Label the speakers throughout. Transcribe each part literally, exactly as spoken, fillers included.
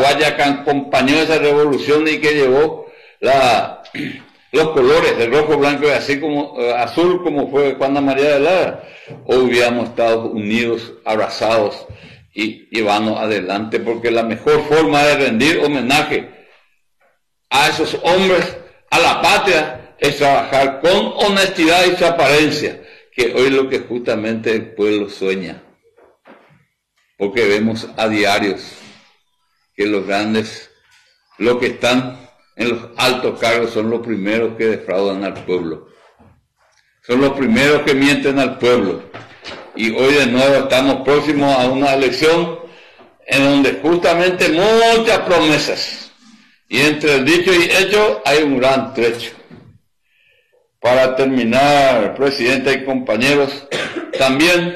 Speaker 1: paraguaya que acompañó esa revolución y que llevó la, los colores de rojo, blanco y así como eh, azul, como fue Juana María de Lara, hoy hubiéramos estado unidos, abrazados y llevarnos adelante, porque la mejor forma de rendir homenaje a esos hombres, a la patria, es trabajar con honestidad y transparencia, que hoy es lo que justamente el pueblo sueña, porque vemos a diarios que los grandes, los que están en los altos cargos, son los primeros que defraudan al pueblo, son los primeros que mienten al pueblo, y hoy de nuevo estamos próximos a una elección en donde justamente muchas promesas, y entre el dicho y hecho hay un gran trecho. Para terminar, presidenta y compañeros, también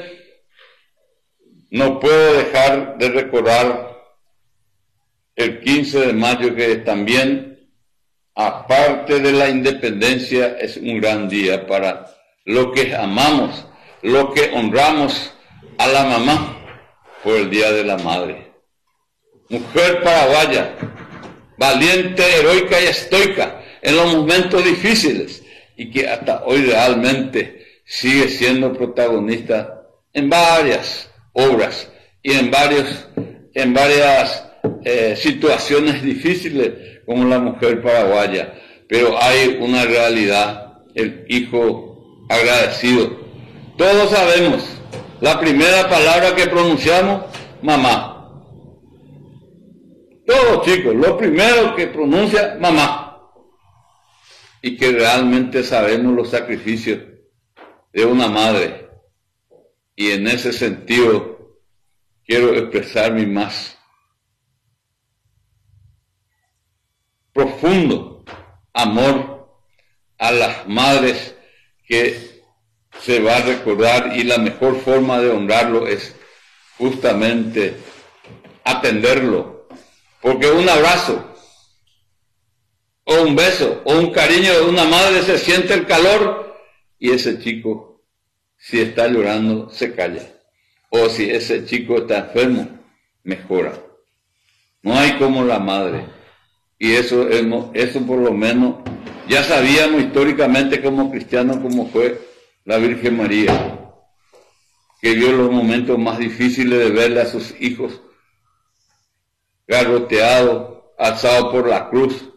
Speaker 1: no puedo dejar de recordar el quince de mayo, que también, aparte de la independencia, es un gran día para lo que amamos, lo que honramos a la mamá por el Día de la Madre. Mujer paraguaya, valiente, heroica y estoica en los momentos difíciles, y que hasta hoy realmente sigue siendo protagonista en varias obras y en, varios, en varias eh, situaciones difíciles como la mujer paraguaya. Pero hay una realidad, el hijo agradecido. Todos sabemos, la primera palabra que pronunciamos, mamá. Todos chicos, lo primero que pronuncia, mamá. Y que realmente sabemos los sacrificios de una madre. Y en ese sentido quiero expresar mi más profundo amor a las madres, que se va a recordar, y la mejor forma de honrarlo es justamente atenderlo, porque un abrazo o un beso, o un cariño de una madre, se siente el calor, y ese chico, si está llorando, se calla. O si ese chico está enfermo, mejora. No hay como la madre. Y eso, eso por lo menos, ya sabíamos históricamente como cristianos cómo fue la Virgen María, que vio los momentos más difíciles de verle a sus hijos garroteados, alzados por la cruz,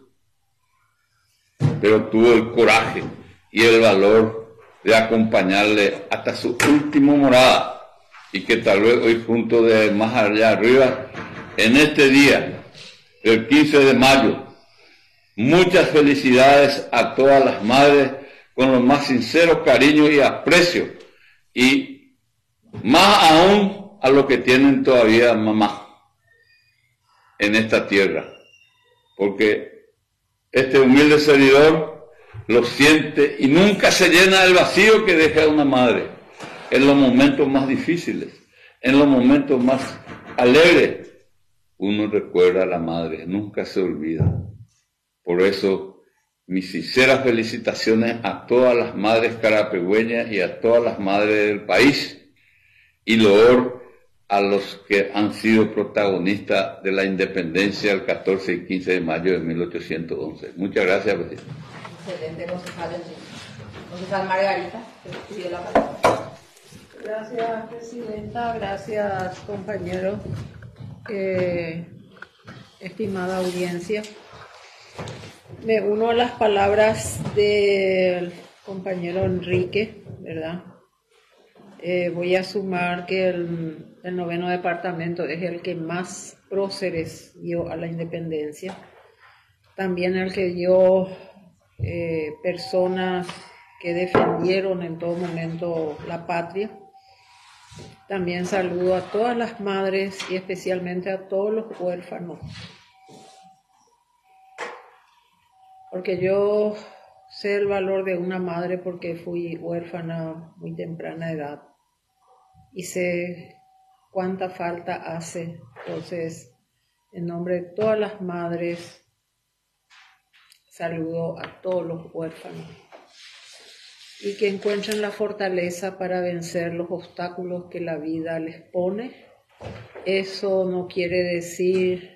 Speaker 1: pero tuvo el coraje y el valor de acompañarle hasta su última morada, y que tal vez hoy, junto de más allá arriba, en este día, el quince de mayo, muchas felicidades a todas las madres, con los más sinceros cariños y aprecio, y más aún a los que tienen todavía mamá en esta tierra, porque este humilde servidor lo siente y nunca se llena el vacío que deja una madre en los momentos más difíciles, en los momentos más alegres. Uno recuerda a la madre, nunca se olvida. Por eso, mis sinceras felicitaciones a todas las madres carapegüeñas y a todas las madres del país, y loor a los que han sido protagonistas de la independencia el catorce y quince de mayo de mil ochocientos once. Muchas gracias, presidente.
Speaker 2: Excelente, concejal. Concejal Margarita, que pidió la palabra.
Speaker 3: Gracias, presidenta. Gracias, compañero. Eh, estimada audiencia, me uno a las palabras del compañero Enrique, ¿verdad? Eh, voy a sumar que el, el noveno departamento es el que más próceres dio a la independencia, también el que dio eh, personas que defendieron en todo momento la patria. También saludo a todas las madres y especialmente a todos los huérfanos, porque yo sé el valor de una madre porque fui huérfana muy temprana edad y sé cuánta falta hace. Entonces, en nombre de todas las madres, saludo a todos los huérfanos y que encuentren la fortaleza para vencer los obstáculos que la vida les pone. Eso no quiere decir